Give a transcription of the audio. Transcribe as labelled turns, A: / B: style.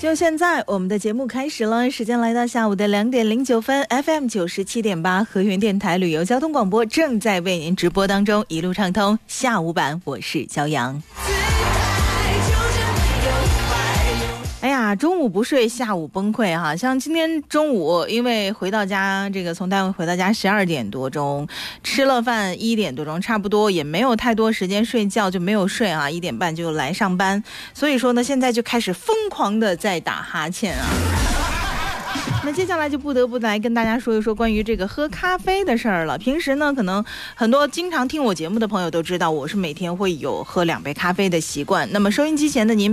A: 就现在我们的节目开始了，时间来到下午的2点09分 FM 97.8河源电台旅游交通广播正在为您直播当中，一路畅通下午版，我是骄阳。哎呀，中午不睡，下午崩溃哈！像今天中午，因为回到家，从单位回到家12点多钟，吃了饭1点多钟，差不多也没有太多时间睡觉，就没有睡啊，1点半就来上班，所以说呢，现在就开始疯狂的在打哈欠啊。那接下来就不得不来跟大家说一说关于这个喝咖啡的事儿了。平时呢，可能很多经常听我节目的朋友都知道，我是每天会有喝2杯咖啡的习惯。那么收音机前的您